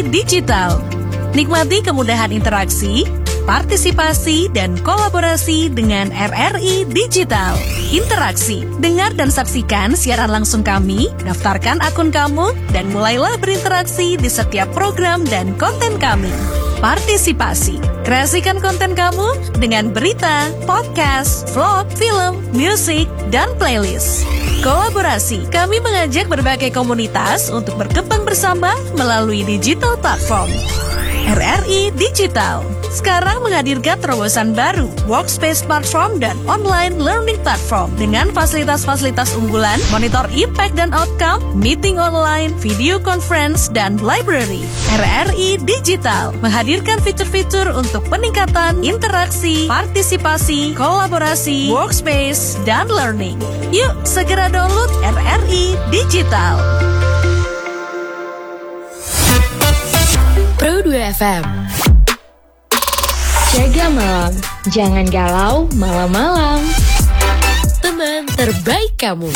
Digital. Nikmati kemudahan interaksi, partisipasi, dan kolaborasi dengan RRI Digital. Interaksi, dengar dan saksikan siaran langsung kami, daftarkan akun kamu, dan mulailah berinteraksi di setiap program dan konten kami. Partisipasi, kreasikan konten kamu dengan berita, podcast, vlog, film, musik, dan playlist. Kolaborasi, kami mengajak berbagai komunitas untuk berkembang bersama melalui digital platform. RRI Digital sekarang menghadirkan terobosan baru, workspace platform dan online learning platform dengan fasilitas-fasilitas unggulan, monitor impact dan outcome, meeting online, video conference, dan library. RRI Digital menghadirkan fitur-fitur untuk peningkatan interaksi, partisipasi, kolaborasi, workspace, dan learning. Yuk, segera download RRI Digital. Pro 2 FM. Jaga malam, jangan galau malam-malam. Teman terbaik kamu.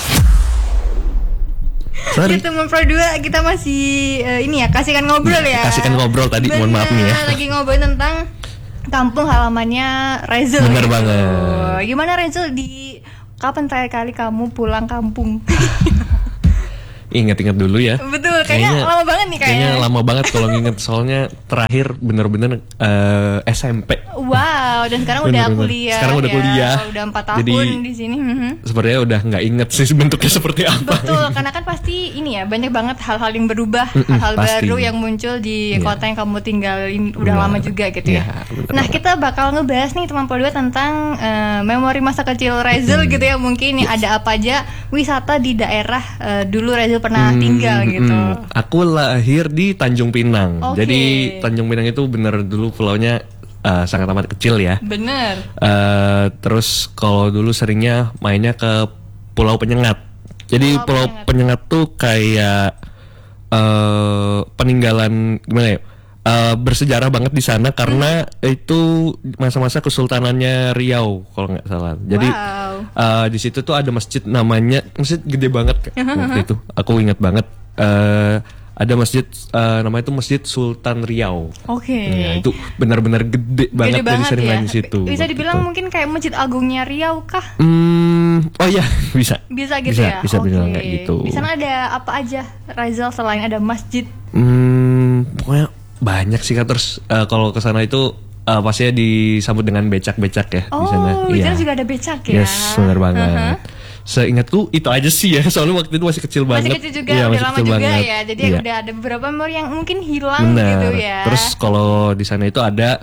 Ya teman Pro 2, kita masih kasihkan ngobrol ya. Kasihkan ngobrol tadi, mohon maaf nih ya. Lagi ngobrol tentang kampung halamannya Rezel. Bener banget. Gimana Rezel, kapan terakhir kali kamu pulang kampung? Ingat-ingat dulu ya. Betul, kayaknya lama banget nih Kayaknya lama banget kalau nginget, soalnya terakhir bener-bener SMP. Wow, dan sekarang udah kuliah. Sekarang udah kuliah. Udah 4 tahun di sini. Sebenarnya udah nggak inget sih bentuknya seperti apa. Betul, karena kan pasti banyak banget hal-hal yang berubah, hal-hal pasti. baru yang muncul di kota yang kamu tinggalin udah lama juga gitu ya. Nah, kita bakal ngebahas nih teman Pro 2 tentang memori masa kecil Rezel gitu ya. Mungkin ada apa aja wisata di daerah dulu Rezel pernah tinggal gitu. Aku lahir di Tanjung Pinang. Okay. Jadi Tanjung Pinang itu bener dulu pulaunya sangat amat kecil ya. Bener. Terus kalau dulu seringnya mainnya ke Pulau Penyengat. Jadi Pulau Penyengat tuh kayak peninggalan gimana ya? Bersejarah banget di sana karena itu masa-masa kesultanannya Riau kalau nggak salah. Jadi di situ tuh ada masjid namanya, masjid gede banget waktu itu. Aku ingat banget ada masjid namanya itu Masjid Sultan Riau. Oke. Ya, itu benar-benar gede banget dari sering main di situ. Bisa dibilang mungkin kayak Masjid Agungnya Riau kah? Oh iya, bisa. Bisa gitu ya. Bisa bilang kayak gitu. Di sana ada apa aja Rizal selain ada masjid? Pokoknya banyak sih Kak. Terus kalau ke sana itu pastinya disambut dengan becak-becak ya di sana. Oh, di sana juga ada becak ya. Yes, benar banget. Seingatku itu aja sih ya, soalnya waktu itu masih kecil banget. Masih kecil juga, udah lama juga banget. Ya. Jadi udah ada beberapa memori yang mungkin hilang gitu ya. Terus kalau di sana itu ada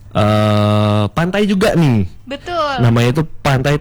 pantai juga nih. Betul. Namanya itu Pantai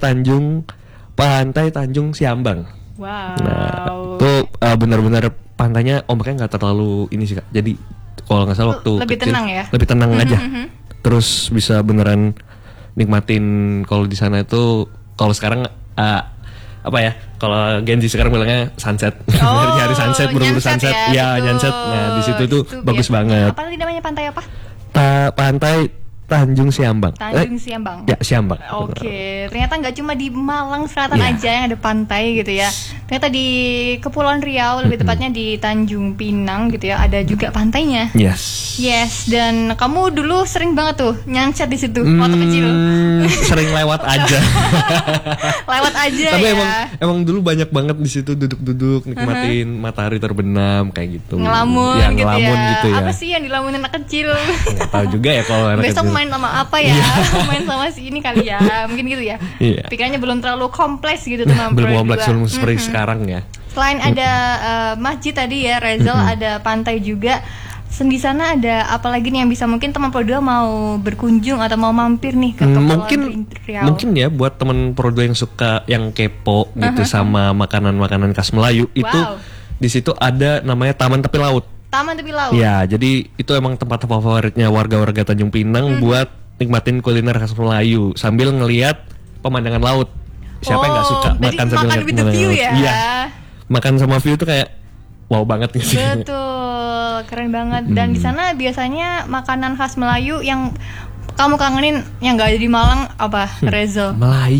Tanjung Siambang. Wow. Nah, itu benar-benar pantainya ombaknya nggak terlalu ini sih Kak. Jadi kalau nggak salah waktu lebih kecil, tenang ya. Lebih tenang aja. Terus bisa beneran nikmatin kalau di sana itu. Kalau sekarang apa ya? Kalau Gen Z sekarang bilangnya sunset. Nyari sunset, berburu sunset. Ya, nyanset. Nah, di situ tuh bagus banget. Apa tadi namanya pantai apa? Pantai Tanjung Siambang. Tanjung Siambang. Ya, Siambang. Oke, ternyata nggak cuma di Malang Selatan aja yang ada pantai gitu ya. Ternyata di Kepulauan Riau, lebih tepatnya di Tanjung Pinang gitu ya, ada juga pantainya. Yes, dan kamu dulu sering banget tuh nyanset di situ waktu kecil. Sering lewat aja. Lewat aja. Tapi ya. emang dulu banyak banget di situ duduk-duduk nikmatin matahari terbenam kayak gitu. Ngelamun gitu ya. Apa sih yang dilamunin anak kecil? Nggak tahu juga ya kalau anak besok kecil. main sama apa ya? Main sama si ini kali ya. Mungkin gitu ya. Pikirannya belum terlalu kompleks gitu tuh. Belum kompleks seperti sekarang ya. Selain ada masjid tadi ya Rezel, ada pantai juga. Di sana ada apa lagi nih yang bisa mungkin teman Pro 2 mau berkunjung atau mau mampir nih ke Kepulauan Riau? Mungkin ya buat teman Pro 2 yang suka yang kepo gitu sama makanan-makanan khas Melayu itu di situ ada namanya Taman Tepi Laut. Taman Tepi Laut. Ya, jadi itu emang tempat favoritnya warga-warga Tanjung Pinang buat nikmatin kuliner khas Melayu sambil ngelihat pemandangan laut. Siapa yang nggak suka makan sambil ngeliat with the view ya? Iya. Makan sama view tuh kayak wow banget gitu. Betul, keren banget. Dan di sana biasanya makanan khas Melayu yang kamu kangenin yang nggak ada di Malang apa, Rezel? Melayu.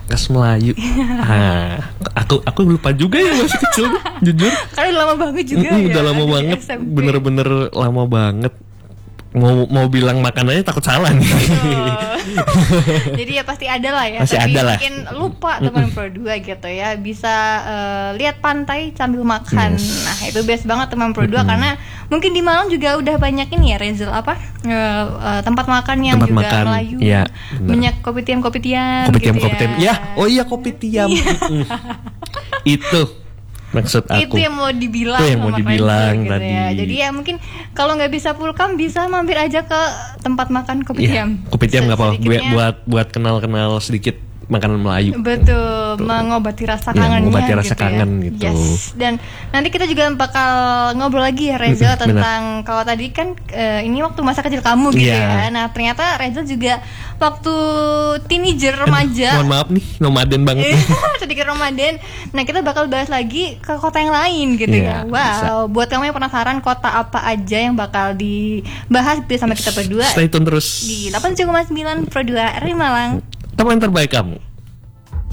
Khas Melayu. Aku lupa juga ya masih kecil, jujur. Karena udah lama banget juga ya. Udah lama banget, SMP. bener-bener lama banget. Mau bilang makanannya takut salah nih. Jadi ya pasti ada lah ya. Pasti tapi ada lah. mungkin lupa teman Pro 2 gitu ya. Bisa lihat pantai sambil makan. Yes. Nah itu best banget teman Pro 2 karena mungkin di Malang juga udah banyak ini ya Rezel tempat makan yang tempat juga makan. Melayu. Ya, banyak kopitiam gitu kopitiam. Ya, oh iya kopitiam. Itu maksud aku. Itu yang mau dibilang. Itu yang mau dibilang gitu tadi. Ya. Jadi ya mungkin kalau nggak bisa pulkam bisa mampir aja ke tempat makan kopitiam. Ya, kopitiam nggak apa-apa. Buat kenal sedikit makanan Melayu. Betul, mengobati rasa kangennya. Mengobati rasa gitu kangen ya. gitu. Yes. Dan nanti kita juga bakal ngobrol lagi ya Reza tentang kalau tadi kan ini waktu masa kecil kamu gitu ya. Nah ternyata Reza juga waktu teenager remaja. Mohon maaf nih, nomaden banget. Sedikit nomaden. Nah kita bakal bahas lagi ke kota yang lain gitu ya. Wow. Bisa. Buat kamu yang penasaran kota apa aja yang bakal dibahas bersama kita berdua. Stay tune terus Di 87,9 Pro 2 RRI Malang. Teman terbaik kamu.